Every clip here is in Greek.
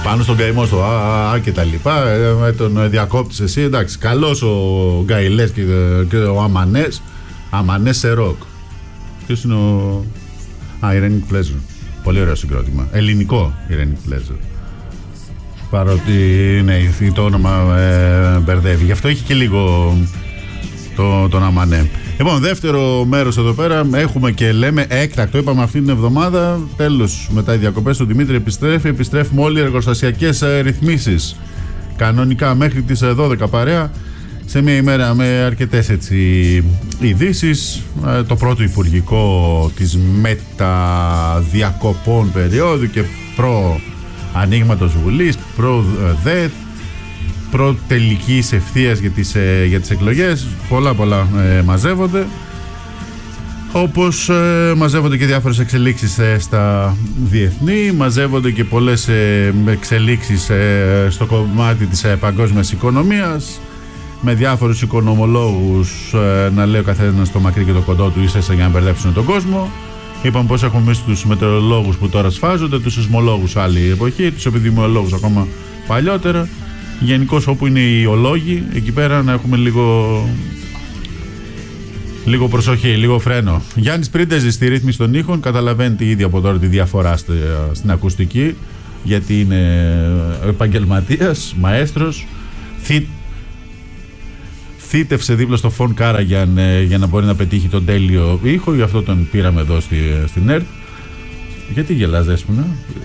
πάνω στον καημό στο και τα λοιπά. Με τον διακόπτης εσύ, εντάξει. Καλός ο Γκαϊλές και ο Αμανές. Αμανές σε ροκ. Ποιος είναι ο... Irenic Pleasure. Πολύ ωραίο συγκρότημα. Ελληνικό Irenic Pleasure. Παρότι ναι, το όνομα μπερδεύει. Γι' αυτό έχει και λίγο τον Αμανέ. Λοιπόν, δεύτερο μέρος εδώ πέρα έχουμε και λέμε έκτακτο. Είπαμε αυτή την εβδομάδα. Τέλος, μετά οι διακοπές του Δημήτρη επιστρέφει. Επιστρέφουμε όλοι οι εργοστασιακές ρυθμίσεις. Κανονικά μέχρι τις 12 παρέα. Σε μια ημέρα με αρκετές ειδήσεις. Το πρώτο υπουργικό της μεταδιακοπών περίοδου και ανοίγματος Βουλής, προ-ΔΕΘ, προ-τελικής ευθείας για τις εκλογές. Πολλά μαζεύονται. Όπως μαζεύονται και διάφορες εξελίξεις στα διεθνή, μαζεύονται και πολλές εξελίξεις στο κομμάτι της παγκόσμιας οικονομίας, με διάφορους οικονομολόγους να λέει ο καθένας το μακρύ και το κοντό του ίσα για να μπερδέψουν τον κόσμο. Είπαμε πως έχουμε εμείς τους μετεωρολόγους που τώρα σφάζονται, τους σεισμολόγους άλλη εποχή, τους επιδημιολόγους ακόμα παλιότερα. Γενικώς όπου είναι οι ολόγοι, εκεί πέρα να έχουμε λίγο προσοχή, λίγο φρένο. Γιάννης Πρίντεζης στη ρύθμιση των ήχων, καταλαβαίνετε ήδη από τώρα τη διαφορά στην ακουστική, γιατί είναι επαγγελματίας, μαέστρος. Θύτευσε δίπλα στο Φον Κάραγιαν για να μπορεί να πετύχει τον τέλειο ήχο, γι' αυτό τον πήραμε εδώ στην ΕΡΤ. Γιατί γελάς, Δέσποινα?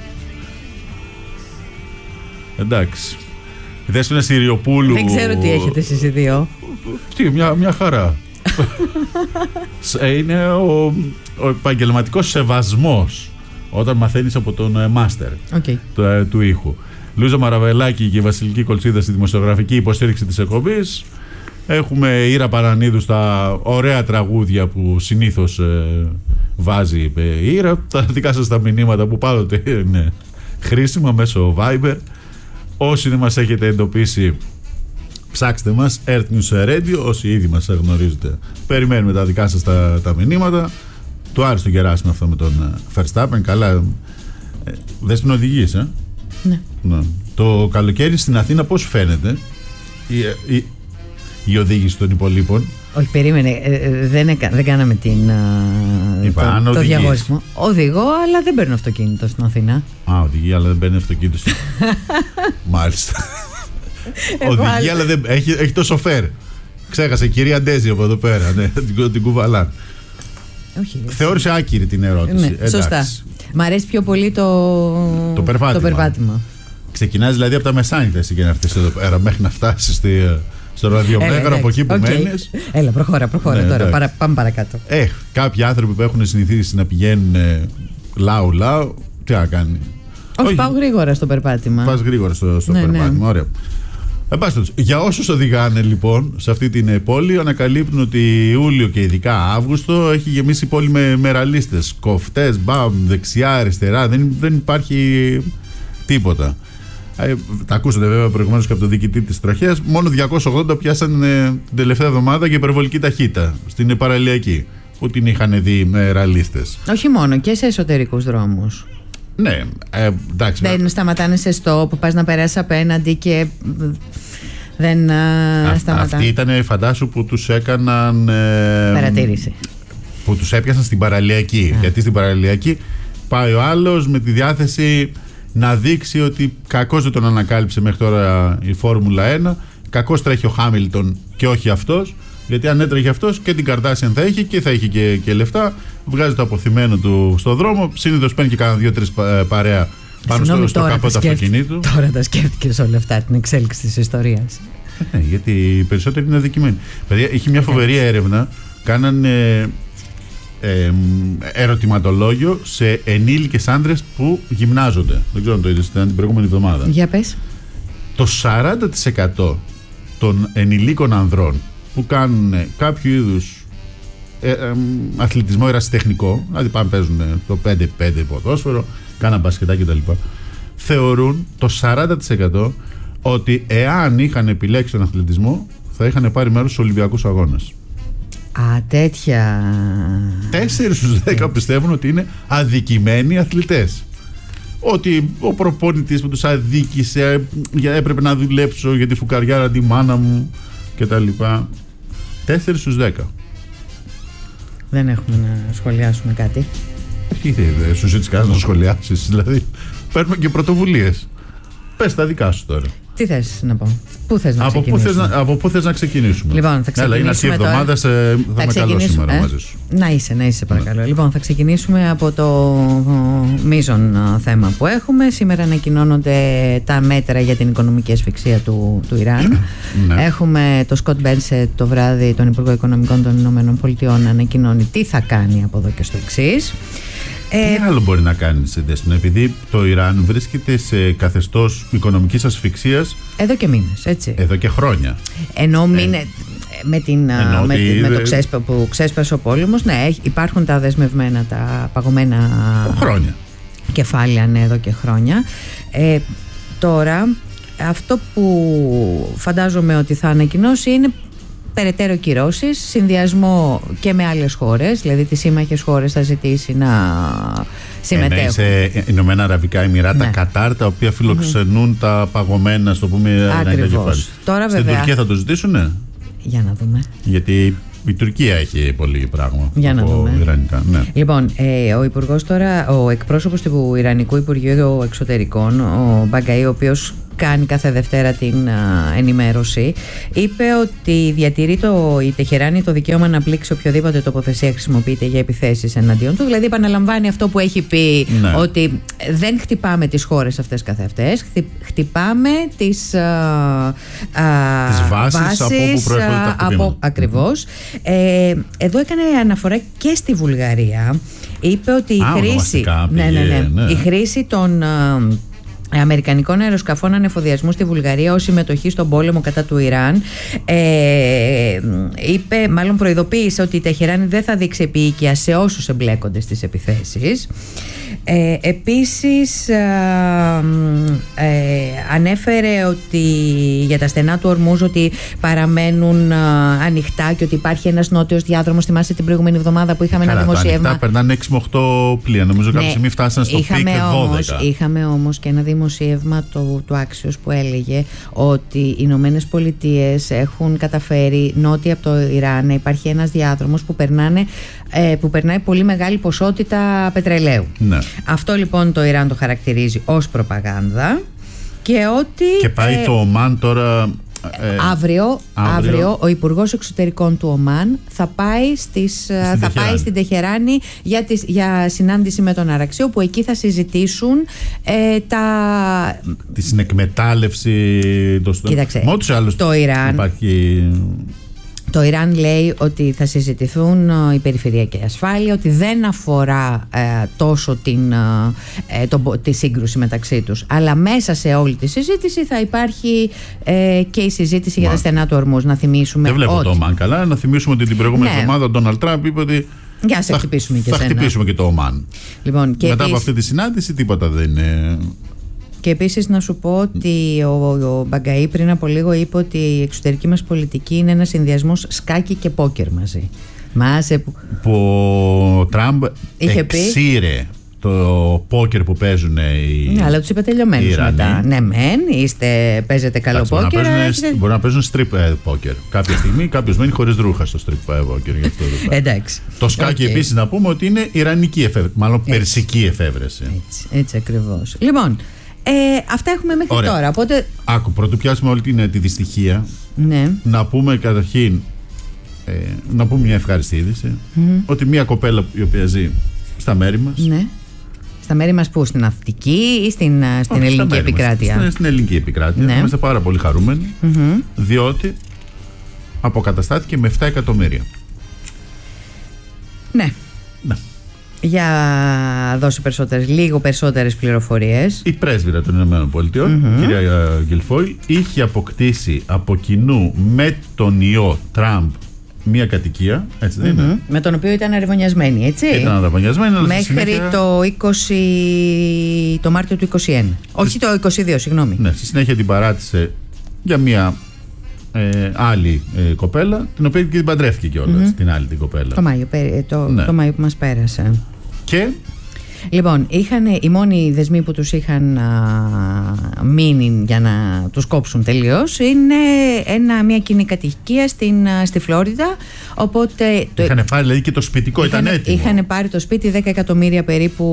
Εντάξει. Δέσποινα Συριοπούλου. Δεν ξέρω τι έχετε εσείς οι δύο. Τι, μια χαρά. Είναι ο επαγγελματικός σεβασμός όταν μαθαίνεις από τον μάστερ του ήχου. Λούζα Μαραβελάκη και η Βασιλική Κολτσίδα στη δημοσιογραφική υποστήριξη της εκπομπής. Έχουμε Ήρα Παρανίδου στα ωραία τραγούδια που συνήθως βάζει η Ήρα. Τα δικά σας τα μηνύματα που πάντοτε είναι χρήσιμα μέσω Viber. Όσοι δεν μας έχετε εντοπίσει, ψάξτε μας, Earth News Radio. Όσοι ήδη μας γνωρίζετε, περιμένουμε τα δικά σας τα μηνύματα. Του άρεσε το Γεράσιμο αυτό με τον Verstappen. Καλά, δες την οδηγείς, Ναι. Το καλοκαίρι στην Αθήνα πώς φαίνεται η οδήγηση των υπολείπων? Όχι, περίμενε. Δεν κάναμε το διαγωνισμό. Οδηγώ, αλλά δεν παίρνω αυτοκίνητο στην Αθήνα. Οδηγεί, αλλά δεν παίρνει αυτοκίνητο. Μάλιστα. Οδηγεί, αλλά δεν έχει το σοφέρ. Ξέχασε, κυρία Ντέζη από εδώ πέρα. Ναι, την κουβαλά. Όχι. Θεώρησε άκυρη την ερώτηση. Ναι, σωστά. Μ' αρέσει πιο πολύ το περπάτημα. Ξεκινάς δηλαδή από τα μεσάνυχτα εσύ και να έρθεις εδώ πέρα μέχρι να φτάσεις στο ραδιομέγαρο από εκεί που μένεις. Έλα, προχώρα ναι, τώρα. Πάμε παρακάτω. Κάποιοι άνθρωποι που έχουν συνηθίσει να πηγαίνουν λάου, τι να κάνει? Όχι, πάω γρήγορα στο περπάτημα. Πας γρήγορα στο περπάτημα, ναι. Ωραία. Για όσους οδηγάνε λοιπόν σε αυτή την πόλη, ανακαλύπτουν ότι Ιούλιο και ειδικά Αύγουστο έχει γεμίσει η πόλη με ραλίστες. Κοφτές, μπαμ, δεξιά, αριστερά. Δεν υπάρχει τίποτα. Τα ακούσατε βέβαια προηγουμένως και από τον διοικητή της τροχέας. Μόνο 280 πιάσαν την τελευταία εβδομάδα για υπερβολική ταχύτητα στην παραλιακή, που την είχαν δει με ραλίστες. Όχι μόνο, και σε εσωτερικούς δρόμους. Ναι, εντάξει. Δεν σταματάνε σε στόπ που πας να περάσεις απέναντι και δεν σταματάνε. Αυτοί ήταν, φαντάσου, που τους έκαναν παρατήρηση. Που τους έπιασαν στην παραλιακή. Γιατί στην παραλιακή πάει ο άλλος με τη διάθεση να δείξει ότι κακώς δεν τον ανακάλυψε μέχρι τώρα η Φόρμουλα 1. Κακώς τρέχει ο Χάμιλτον και όχι αυτός. Γιατί αν έτρεχε αυτός και την Καρτάσιαν θα έχει και θα έχει και λεφτά. Βγάζει το αποθυμένο του στο δρόμο. Συνήθως παίρνει και κάνα 2-3 παρέα πάνω στο καπό του αυτοκινήτου. Τώρα τα σκέφτηκες όλα αυτά, την εξέλιξη της ιστορίας. Ναι, γιατί οι περισσότεροι είναι αδικημένοι. Παιδιά, είχε μια φοβερή έρευνα. Κάνανε ερωτηματολόγιο σε ενήλικες άντρες που γυμνάζονται. Δεν ξέρω αν το είδες την προηγούμενη εβδομάδα. Για πες. Το 40% των ενηλίκων ανδρών που κάνουν κάποιο είδους αθλητισμό ερασιτεχνικό, δηλαδή πάνε παίζουν το 5x5 ποδόσφαιρο, κάναν μπασκετάκι κτλ., θεωρούν το 40% ότι εάν είχαν επιλέξει τον αθλητισμό θα είχαν πάρει μέρος στους Ολυμπιακούς Αγώνες. Τέτοια. 4 στους 10 πιστεύουν ότι είναι αδικημένοι αθλητές. ότι ο προπονητής που τους αδίκησε, έπρεπε να δουλέψω για τη φουκαριάρα τη μάνα μου κτλ. 4 στους 10. Δεν έχουμε να σχολιάσουμε κάτι. Σου ζήτησε κάτι να σχολιάσεις, δηλαδή παίρνουμε και πρωτοβουλίες. Πες τα δικά σου τώρα. Τι θες να πω, πού θες να ξεκινήσουμε? Από πού θες να ξεκινήσουμε? Λοιπόν, θα ξεκινήσουμε. Είναι αυτή η εβδομάδα, θα είμαι καλό σήμερα μαζί σου. Να είσαι παρακαλώ. Λοιπόν, θα ξεκινήσουμε από το μείζον θέμα που έχουμε. Σήμερα ανακοινώνονται τα μέτρα για την οικονομική ασφυξία του Ιράν. Έχουμε το Σκοτ Μπένσετ το βράδυ, τον Υπουργό Οικονομικών των Ηνωμένων Πολιτειών, να ανακοινώνει τι θα κάνει από εδώ και στο εξής. Τι άλλο μπορεί να κάνει, Δέσποινα, επειδή το Ιράν βρίσκεται σε καθεστώς οικονομικής ασφυξίας εδώ και μήνες, έτσι. Εδώ και χρόνια. Ενώ με το που ξέσπασε ο πόλεμος, ναι, υπάρχουν τα δεσμευμένα, τα παγωμένα χρόνια. Κεφάλαια, ναι, εδώ και χρόνια. Τώρα, αυτό που φαντάζομαι ότι θα ανακοινώσει είναι περαιτέρω κυρώσεις, συνδυασμό και με άλλες χώρες, δηλαδή τις σύμμαχες χώρες θα ζητήσει να συμμετέχουν. Σε Ηνωμένα Αραβικά Εμιράτα, Κατάρ, τα οποία φιλοξενούν τα παγωμένα, στο πούμε, ιρανικά κεφάλαια. Στην βέβαια, Τουρκία θα το ζητήσουνε? Για να δούμε. Γιατί η Τουρκία έχει πολύ πράγμα. Για να δούμε. Ιρανικά, ναι. Λοιπόν, ο εκπρόσωπος του Ιρανικού Υπουργείου Εξωτερικών, ο Μπαγκαή, ο οποίος κάνει κάθε Δευτέρα την ενημέρωση, είπε ότι διατηρεί η Τεχεράνη το δικαίωμα να πλήξει οποιοδήποτε τοποθεσία χρησιμοποιείται για επιθέσεις εναντίον του. Δηλαδή επαναλαμβάνει αυτό που έχει πει, ότι δεν χτυπάμε τις χώρες αυτές καθεαυτές, χτυπάμε τις βάσεις από όπου προέρχονται τα χτυπήματα. Ακριβώς. Εδώ έκανε αναφορά και στη Βουλγαρία. Είπε ότι η χρήση των αμερικανικών αεροσκαφών ανεφοδιασμού στη Βουλγαρία ως συμμετοχή στον πόλεμο κατά του Ιράν, προειδοποίησε ότι η Τεχεράνη δεν θα δείξει επίοικια σε όσους εμπλέκονται στις επιθέσεις. Επίσης ανέφερε ότι για τα στενά του Ορμούζ ότι παραμένουν ανοιχτά και ότι υπάρχει ένας νότιος διάδρομος. Θυμάσαι την προηγούμενη εβδομάδα που είχαμε ένα δημοσίευμα? Ανοιχτά περνάνε 6 με 8 πλοία. Νομίζω κάποια στιγμή φτάσαν στο πικ 12. Είχαμε όμως και ένα δημοσίευμα του Axios που έλεγε ότι οι Ηνωμένες Πολιτείες έχουν καταφέρει νότια από το Ιράν να υπάρχει ένας διάδρομος που περνάει πολύ μεγάλη ποσότητα πετρελαίου. Ναι. Αυτό λοιπόν το Ιράν το χαρακτηρίζει ως προπαγάνδα και πάει το Ομάν τώρα. Αύριο ο Υπουργός Εξωτερικών του Ομάν θα πάει στην Τεχεράνη για συνάντηση με τον Αραξί, όπου εκεί θα συζητήσουν τη συνεκμετάλλευση το Ιράν. Το Ιράν λέει ότι θα συζητηθούν η περιφερειακή ασφάλεια, ότι δεν αφορά τόσο τη σύγκρουση μεταξύ τους, αλλά μέσα σε όλη τη συζήτηση θα υπάρχει και η συζήτηση για τα στενά του Ορμούζ. Να θυμίσουμε. Δεν βλέπω το Ομάν καλά. Να θυμίσουμε ότι την προηγούμενη εβδομάδα ο Ντόναλντ Τραμπ είπε ότι θα χτυπήσουμε και το Ομάν. Λοιπόν, μετά από αυτή τη συνάντηση τίποτα δεν είναι. Και επίσης να σου πω ότι ο Μπαγκαή πριν από λίγο είπε ότι η εξωτερική μας πολιτική είναι ένας συνδυασμός σκάκι και πόκερ μαζί. Που ο Τραμπ εξήρε το πόκερ που παίζουν οι. Ναι, αλλά τους είπε τελειωμένους μετά. Ναι, παίζετε καλό πόκερ. Μπορεί να παίζουν strip πόκερ. Κάποια στιγμή κάποιος μένει χωρίς ρούχα στο strip πόκερ. Εντάξει. Το σκάκι επίσης να πούμε ότι είναι ιρανική εφεύρεση, μάλλον περσική εφεύρεση. Έτσι ακριβώς. Λοιπόν. Αυτά έχουμε μέχρι τώρα. Οπότε. Πρωτού πιάσουμε όλη τη δυστυχία. Ναι. Να πούμε καταρχήν να πούμε μια ευχάριστη είδηση. Ότι μια κοπέλα η οποία ζει στα μέρη μας. Ναι. Στα μέρη μας που, στην Αττική ή στην ελληνική επικράτεια? Στην ελληνική επικράτεια. Ναι. Είμαστε πάρα πολύ χαρούμενοι, διότι αποκαταστάθηκε με 7 εκατομμύρια. Ναι. Για δώσει λίγο περισσότερες πληροφορίες. Η πρέσβυρα των Ηνωμένων Πολιτειών, κυρία Γκιλφόιλ, είχε αποκτήσει από κοινού με τον ιό Τραμπ μία κατοικία, έτσι δεν είναι? Με τον οποίο ήταν αραβωνιασμένη, έτσι. Ήταν αραβωνιασμένη, αλλά μέχρι συνέχεια... το Μάρτιο του 2021. Όχι το 2022, συγγνώμη. Ναι, στη συνέχεια την παράτησε για μία άλλη κοπέλα, την οποία και την παντρεύτηκε κιόλας, την άλλη την κοπέλα. Το Μάιο που μας πέρασε. Και Λοιπόν, οι μόνοι δεσμοί που τους είχαν μείνει για να τους κόψουν τελείως είναι μια κοινή κατοικία στη Φλόριδα. Οπότε είχαν πάρει δηλαδή και το σπιτικό, ήταν έτοιμο. Είχαν πάρει το σπίτι 10 εκατομμύρια περίπου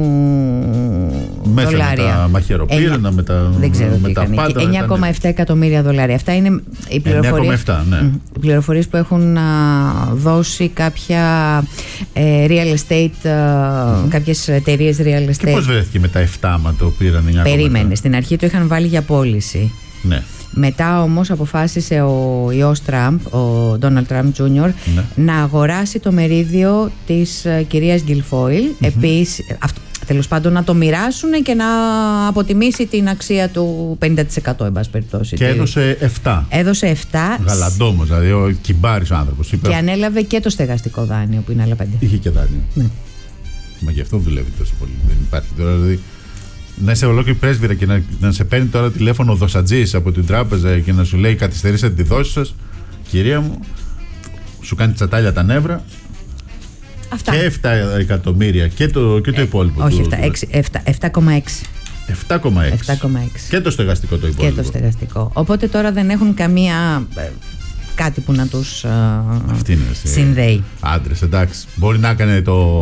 μέσα δολάρια. Με τα μαχαιροπύρνα, με τα πάντα. 9,7 εκατομμύρια δολάρια. Αυτά είναι οι πληροφορίες, 9,7, ναι. Οι πληροφορίες που έχουν δώσει κάποια real estate, κάποιες εταιρείες real estate. Και πώς βρέθηκε με τα 7 μα το πήραν 9,7? Περίμενε, στην αρχή το είχαν βάλει για πώληση. Ναι. Μετά όμως αποφάσισε ο ιός Τραμπ, ο Ντόναλντ Τραμπ Τζούνιορ, να αγοράσει το μερίδιο της κυρίας Γκιλφόιλ. Επίσης, τέλος πάντων να το μοιράσουν και να αποτιμήσει την αξία του 50%, εν πάση περιπτώσει. Και έδωσε 7. Έδωσε 7. Γαλαντόμος, δηλαδή ο κυμπάρης ο άνθρωπος. Και ανέλαβε και το στεγαστικό δάνειο που είναι άλλα 5. Είχε και δάνειο. Ναι. Μα γι' αυτό δουλεύει τόσο πολύ. Δεν υπάρχει τώρα. Δηλαδή, να είσαι ολόκληρη πρέσβυρα και να σε παίρνει τώρα τηλέφωνο ο δοσατζής από την τράπεζα και να σου λέει καθυστερήσατε τη δόση σας, κυρία μου, σου κάνει τσατάλια τα νεύρα. Αυτά. Και 7 εκατομμύρια και το υπόλοιπο. Όχι, 7,6. 7,6. Και το στεγαστικό το υπόλοιπο. Και το στεγαστικό. Οπότε τώρα δεν έχουν καμία κάτι που να τους συνδέει. Άντρες, εντάξει. Μπορεί να έκανε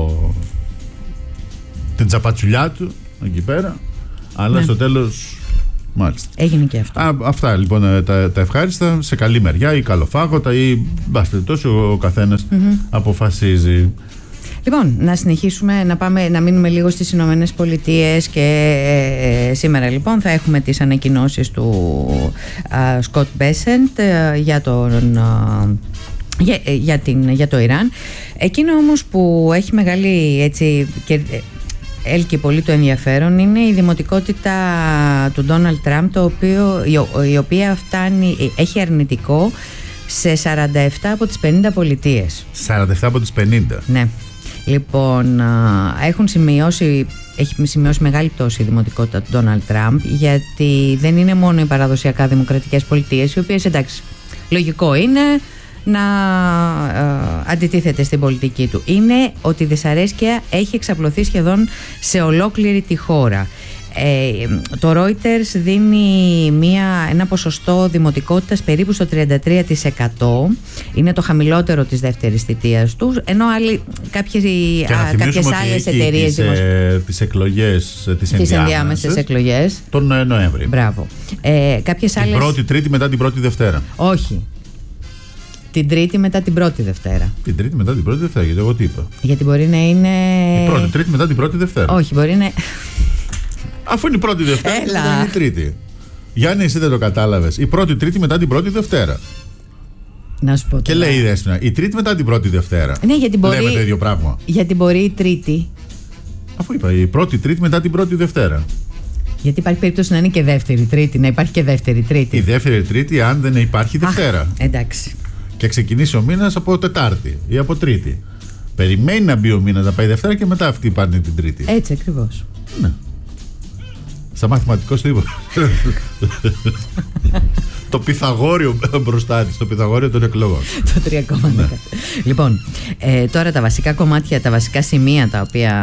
την τσαπατσουλιά του εκεί πέρα, αλλά στο τέλος μάλιστα. Έγινε και αυτό. Αυτά λοιπόν τα ευχάριστα, σε καλή μεριά ή καλοφάγωτα ή τόσο ο καθένας αποφασίζει. Λοιπόν, να συνεχίσουμε, να μείνουμε λίγο στις Ηνωμένες Πολιτείες και σήμερα λοιπόν θα έχουμε τις ανακοινώσεις του Σκοτ Μπέσεντ για το Ιράν. Εκείνο όμως που έχει μεγάλη έτσι και έλκει πολύ το ενδιαφέρον είναι η δημοτικότητα του Ντόναλντ Τραμπ, η οποία έχει αρνητικό σε 47 από τις 50 πολιτείες. 47 από τις 50. Ναι. Λοιπόν, έχει σημειώσει μεγάλη πτώση η δημοτικότητα του Ντόναλντ Τραμπ, γιατί δεν είναι μόνο οι παραδοσιακά δημοκρατικές πολιτείες, οι οποίες εντάξει, λογικό είναι να αντιτίθεται στην πολιτική του. Είναι ότι η δυσαρέσκεια έχει εξαπλωθεί σχεδόν σε ολόκληρη τη χώρα. Το Reuters δίνει ένα ποσοστό δημοτικότητας περίπου στο 33%. Είναι το χαμηλότερο της δεύτερης θητείας του, ενώ κάποιες άλλες εταιρείες τις εκλογές, τις ενδιάμεσες εκλογές τον Νοέμβρη. Μπράβο. Κάποιες την πρώτη Τρίτη μετά την πρώτη Δευτέρα. Όχι. Την Τρίτη μετά την πρώτη Δευτέρα. Την Τρίτη μετά την πρώτη Δευτέρα, γιατί εγώ τι είπα? Γιατί μπορεί να είναι. Η πρώτη Τρίτη μετά την πρώτη Δευτέρα. Όχι, μπορεί να. Αφού είναι η πρώτη Δευτέρα, είναι η Τρίτη. Γιάννη, εσύ δεν το κατάλαβες. Η πρώτη Τρίτη μετά την πρώτη Δευτέρα. Να σου πω. Και λέει η Δέσποινα, η Τρίτη μετά την πρώτη Δευτέρα. Ναι, γιατί μπορεί. Λέμε το ίδιο πράγμα. Γιατί μπορεί η Τρίτη. Αφού είπα, η πρώτη Τρίτη μετά την πρώτη Δευτέρα. Γιατί υπάρχει περίπτωση να είναι και δεύτερη Τρίτη, να υπάρχει και δεύτερη Τρίτη. Η δεύτερη Τρίτη, αν δεν υπάρχει Δευτέρα. Εντάξει. Και ξεκινήσει ο μήνας από Τετάρτη ή από Τρίτη. Περιμένει να μπει ο μήνας, να πάει Δευτέρα και μετά αυτή πάρνει την Τρίτη. Έτσι ακριβώς. Ναι. Στα μαθηματικό τίποτα. Το Πυθαγόριο μπροστά της, το Πυθαγόριο των εκλογών. Το 3,10. Ναι. Λοιπόν, τώρα τα βασικά κομμάτια, τα βασικά σημεία τα οποία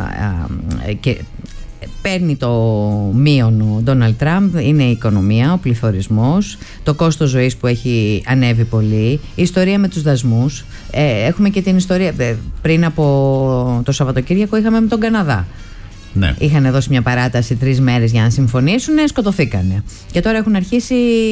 παίρνει το μείον ο Ντόναλντ Τραμπ είναι η οικονομία, ο πληθωρισμός, το κόστος ζωής που έχει ανέβει πολύ, η ιστορία με τους δασμούς. Έχουμε και την ιστορία, πριν από το Σαββατοκύριακο είχαμε με τον Καναδά. Ναι. Είχαν δώσει μια παράταση 3 μέρες για να συμφωνήσουν, σκοτωθήκανε. Και τώρα έχουν αρχίσει.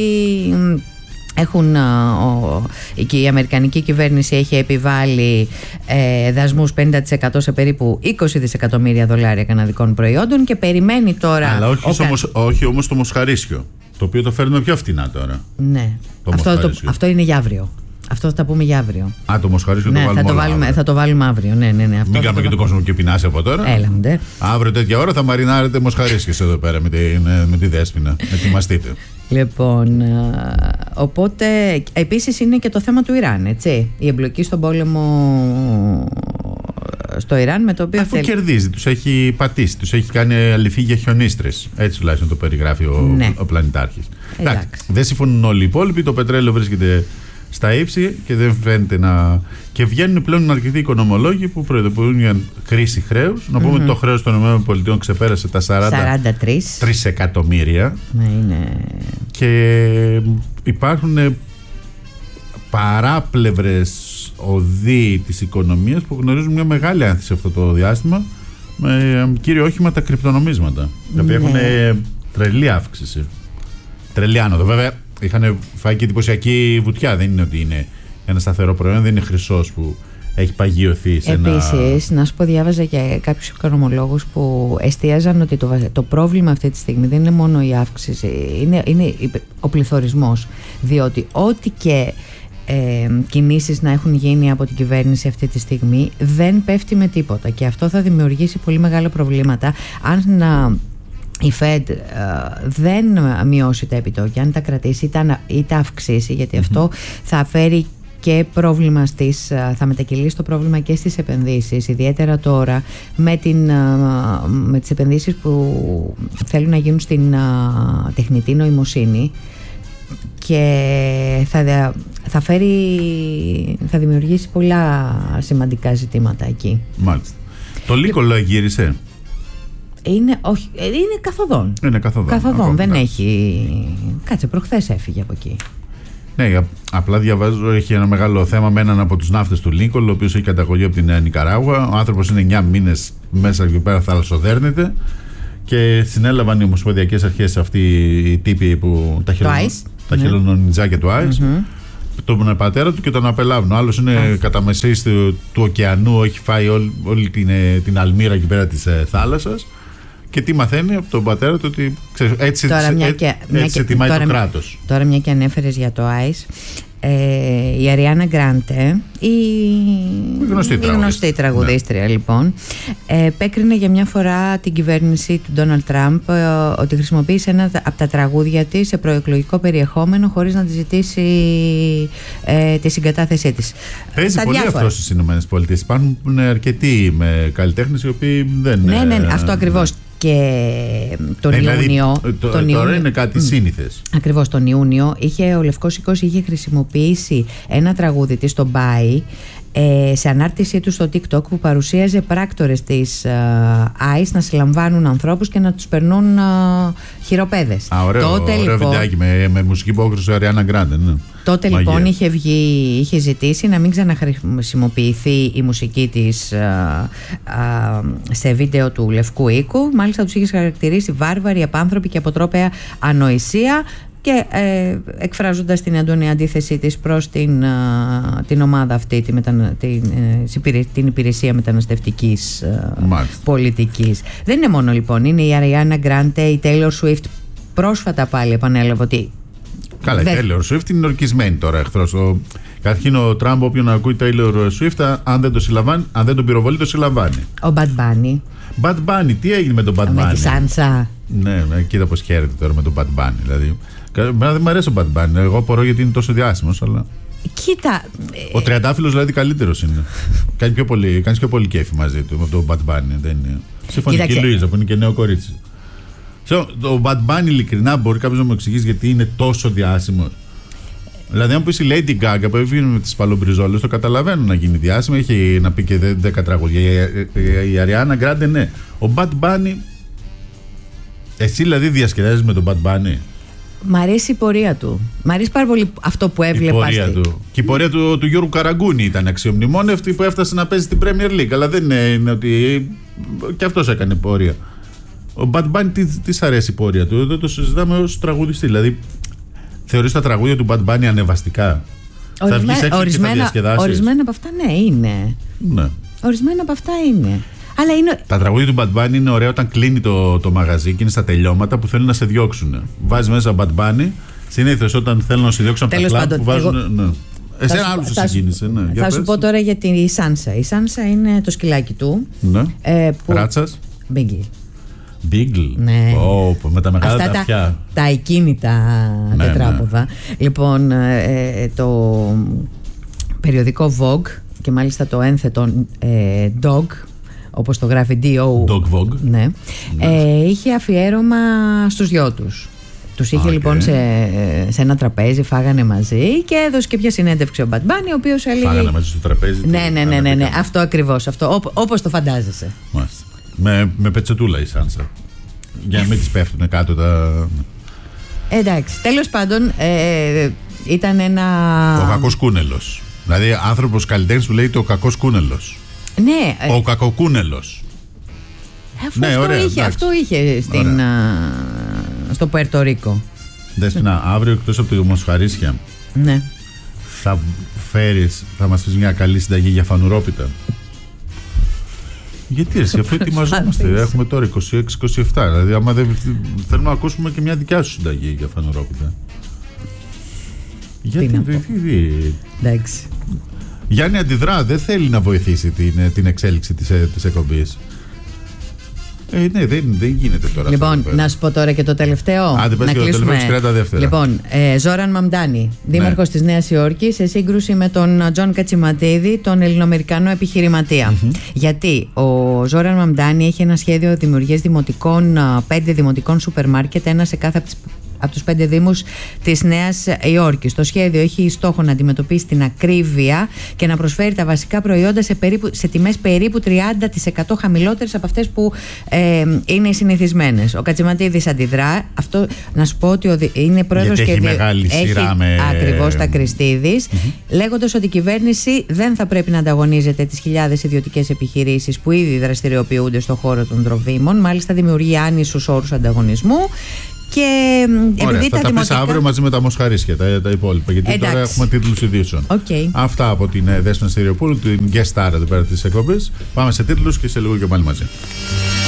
Και η Αμερικανική κυβέρνηση έχει επιβάλει δασμούς 50% σε περίπου 20 δισεκατομμύρια δολάρια καναδικών προϊόντων και περιμένει τώρα. Αλλά όχι όμως το μοσχαρίσιο, το οποίο το φέρνουμε πιο φτηνά τώρα. Ναι, αυτό είναι για αύριο. Αυτό θα τα πούμε για αύριο. Το μοσχαρίσιο θα το βάλουμε αύριο. Ναι, μην κάνουμε και τον κόσμο και πεινάσει από τώρα. Έλα μου ντε. Αύριο τέτοια ώρα θα μαρινάρετε μοσχαρίσιες εδώ πέρα με τη Δέσποινα. Ετοιμαστείτε. Λοιπόν, οπότε επίσης είναι και το θέμα του Ιράν, έτσι. Η εμπλοκή στον πόλεμο στο Ιράν, με το οποίο αφού κερδίζει, τους έχει πατήσει, τους έχει κάνει αληφή για χιονίστρες. Έτσι τουλάχιστον το περιγράφει ο πλανητάρχης. Εντάξει, δεν συμφωνούν όλοι οι υπόλοιποι. Το πετρέλαιο βρίσκεται στα ύψη και δεν φαίνεται να. Και βγαίνουν πλέον αρκετοί οικονομολόγοι που προειδοποιούν για κρίση χρέους. Να πούμε ότι το χρέος των ΗΠΑ ξεπέρασε τα 43 εκατομμύρια. Ναι, είναι. Και υπάρχουν παράπλευρες οδοί της οικονομίας που γνωρίζουν μια μεγάλη άνθηση αυτό το διάστημα, με κύριο όχημα τα κρυπτονομίσματα, τα οποία έχουν τρελή αύξηση, τρελή άνοδο. Βέβαια είχαν φάει και εντυπωσιακή βουτιά, δεν είναι ότι είναι ένα σταθερό προϊόν, δεν είναι χρυσός που έχει παγιωθεί σε Επίσης, να σου πω, διάβαζα και κάποιους οικονομολόγους που εστίαζαν ότι το πρόβλημα αυτή τη στιγμή δεν είναι μόνο η αύξηση, είναι ο πληθωρισμός, διότι ό,τι και κινήσεις να έχουν γίνει από την κυβέρνηση αυτή τη στιγμή δεν πέφτει με τίποτα, και αυτό θα δημιουργήσει πολύ μεγάλα προβλήματα αν η Fed δεν μειώσει τα επιτόκια, αν τα κρατήσει ή τα αυξήσει, γιατί αυτό θα φέρει και πρόβλημα θα μετακυλήσει το πρόβλημα και στις επενδύσεις, ιδιαίτερα τώρα με τις επενδύσεις που θέλουν να γίνουν στην τεχνητή νοημοσύνη, και θα δημιουργήσει πολλά σημαντικά ζητήματα εκεί. Μάλιστα. Το λίκολο εγύρισε. Είναι καθοδόν. Είναι καθοδόν. Δεν έχει. Κάτσε, προχθές έφυγε από εκεί. Ναι, απλά διαβάζω, έχει ένα μεγάλο θέμα με έναν από τους ναύτες του Λίνκολν, ο οποίος έχει καταγωγή από την Νικαράγουα. Ο άνθρωπος είναι 9 μήνες μέσα εκεί πέρα, θαλασσοδέρνεται, και συνέλαβαν οι ομοσπονδιακές αρχές αυτοί οι τύποι που τα χελωνονιτζάκια του ΆΙΣ, τον πατέρα του και τον απελάβουν. Ο άλλος είναι κατά μεσής του ωκεανού, έχει φάει όλη την αλμύρα εκεί πέρα της θάλασσας. Και τι μαθαίνει από τον πατέρα του, ότι έτσι σε τιμάει το κράτος. Τώρα, μια και ανέφερες για το ΆΙΣ, η Αριάννα Γκράντε, η γνωστή τραγουδίστρια, λοιπόν, επέκρινε για μια φορά την κυβέρνηση του Ντόναλντ Τραμπ ότι χρησιμοποίησε ένα από τα τραγούδια της σε προεκλογικό περιεχόμενο χωρίς να τη ζητήσει τη συγκατάθεσή της. Παίζει πολύ αυτό στις ΗΠΑ. Υπάρχουν αρκετοί με καλλιτέχνες οι οποίοι δεν. Ναι, αυτό ακριβώς. Και τον Ιούνιο. Τώρα είναι κάτι σύνηθες. Ακριβώς, τον Ιούνιο ο Λευκός Οίκος είχε χρησιμοποιήσει ένα τραγούδι της, το Bye, σε ανάρτησή του στο TikTok, που παρουσίαζε πράκτορες της ICE να συλλαμβάνουν ανθρώπους και να τους περνούν χειροπέδες. Ωραίο βιντεάκι με μουσική που όγκρουσε η Αριάννα Γκράντε. Ναι. Τότε λοιπόν είχε ζητήσει να μην ξαναχρησιμοποιηθεί η μουσική της σε βίντεο του Λευκού Οίκου. Μάλιστα τους είχε χαρακτηρίσει βάρβαροι, απάνθρωποι και αποτρόπαια ανοησία, και εκφράζοντας την έντονη αντίθεσή της προς την ομάδα αυτή, την υπηρεσία μεταναστευτικής πολιτικής. Δεν είναι μόνο, λοιπόν, είναι η Ariana Grande, η Taylor Swift. Πρόσφατα πάλι επανέλαβε ότι. Καλά, η Taylor Swift είναι ορκισμένη τώρα εχθρός. Καταρχήν ο Τραμπ, όποιον ακούει Taylor Swift, αν δεν τον πυροβολεί, το συλλαμβάνει. Ο Bad Bunny. Bad Bunny, τι έγινε με τον Bad Bunny? Με τη Σάνσα. Ναι, κοίτα πως χαίρεται τώρα με τον Bad Bunny. Δηλαδή, δεν μου αρέσει ο Bad Bunny. Εγώ απορώ γιατί είναι τόσο διάσημος, αλλά. Κοίτα. Ο Τριαντάφυλλος δηλαδή καλύτερος είναι. Κάνει πιο πολύ κέφι μαζί του με τον Bad Bunny. Δεν είναι. Συμφωνεί και η Λουίζα που είναι και νέο κορίτσι. Το Bad Bunny, ειλικρινά, μπορεί κάποιος να μου εξηγήσει γιατί είναι τόσο διάσημος? Δηλαδή, αν πεις η Lady Gaga που έφυγε με τις παλομπριζόλες, το καταλαβαίνω να γίνει διάσημη, έχει να πει και 10 τραγούδια. Η Ariana Grande, ναι. Ο Bad Bunny. Εσύ δηλαδή διασκεδάζεις με τον Bad Bunny? Μ' αρέσει η πορεία του. Μ' αρέσει πάρα πολύ αυτό που έβλεπα. Η πορεία του. Και η πορεία του Γιώργου Καραγκούνη ήταν αξιομνημόνευτη, που έφτασε να παίζει την Premier League. Αλλά δεν είναι ότι. Και αυτός έκανε πορεία. Ο Bad Bunny, τι σ' αρέσει η πορεία του? Δεν το συζητάμε ως τραγουδιστή. Δηλαδή, θεωρείς τα τραγούδια του Bad Bunny ανεβαστικά? Θα βγεις έξω και θα διασκεδάσεις? Ορισμένα από αυτά, ναι, είναι. Ναι. Ορισμένα από αυτά είναι. Αλλά είναι. Τα τραγούδια του Bad Bunny είναι ωραία όταν κλείνει το μαγαζί και είναι στα τελειώματα που θέλουν να σε διώξουν. Βάζει μέσα Bad Bunny. Συνήθως όταν θέλουν να σε διώξουν από τα κλαμπ που βάζουν. Ναι. Εσένα άλλο σου συγκίνησε. Ναι. Θα σου πω τώρα για τη Σάνσα. Η Σάνσα είναι το σκυλάκι του. Ναι. Ράτσας. Beagle. Ναι. Με τα μεγάλα τα αυτιά. Τα ακίνητα τετράποδα. Ναι. Λοιπόν, το περιοδικό Vogue, και μάλιστα το ένθετο Dog, όπως το γράφει Dog Vogue. Ναι. Είχε αφιέρωμα στους δυο τους. Τους είχε λοιπόν σε ένα τραπέζι, φάγανε μαζί και έδωσε και ποια συνέντευξη ο Bad Bunny, ο οποίος έλεγε. Φάγανε μαζί στο τραπέζι. Ναι. Αυτό ακριβώς. Όπως το φαντάζεσαι. Μάλιστα. Με πετσετούλα η Σάνσα. Για να μην τις πέφτουν κάτω τα. Εντάξει. Τέλος πάντων, ήταν ένα. Ο κακός κούνελος. Δηλαδή, άνθρωπος καλλιτέχνης που λέγεται ο κακός κούνελος. Ναι. Ο κακοκούνελος. Αυτό είχε στο Πουερτορίκο. Δέσποινα, αύριο εκτός από το μοσχαρίσια, ναι, θα μας πεις μια καλή συνταγή για φανουρόπιτα. Γιατί εσύ, αφού ετοιμαζόμαστε, έχουμε τώρα 26-27. Δηλαδή, άμα δεν θέλουμε να ακούσουμε και μια δικιά σου συνταγή για φανουρόπιτα. Γιατί. Εντάξει. Γιάννη αντιδρά, δεν θέλει να βοηθήσει την εξέλιξη της εκπομπής. Ναι, δεν γίνεται τώρα. Λοιπόν, να σου πω τώρα και το τελευταίο. Άντε, πες και το τελευταίο, 30 δεύτερα. Λοιπόν, Ζόραν Μαμντάνι, δήμαρχος της Νέας Υόρκης, σε σύγκρουση με τον Τζον Κατσιματίδη, τον Ελληνοαμερικανό επιχειρηματία. Γιατί ο Ζόραν Μαμντάνι έχει ένα σχέδιο δημιουργίας 5 δημοτικών σούπερ μάρκετ, ένα σε κάθε από τους 5 δήμους της Νέας Υόρκης. Το σχέδιο έχει στόχο να αντιμετωπίσει την ακρίβεια και να προσφέρει τα βασικά προϊόντα σε τιμές περίπου 30% χαμηλότερες από αυτές που είναι οι συνηθισμένες. Ο Κατσιματίδης αντιδρά. Αυτό να σου πω ότι είναι πρόεδρος και έχει μεγάλη σειρά ακριβώς τα Κριστίδης, λέγοντας ότι η κυβέρνηση δεν θα πρέπει να ανταγωνίζεται τις χιλιάδες ιδιωτικές επιχειρήσεις που ήδη δραστηριοποιούνται στον χώρο των τροφίμων. Μάλιστα, δημιουργεί άνισους όρους ανταγωνισμού. Και επειδή θα τα πεις αύριο μαζί με τα μοσχαρίσια, τα υπόλοιπα. Γιατί τώρα έχουμε τίτλους ειδήσεων. Αυτά από την Δέσποινα Στερεοπούλου, την guest star εδώ πέρα της εκπομπής. Πάμε σε τίτλους και σε λίγο και πάλι μαζί.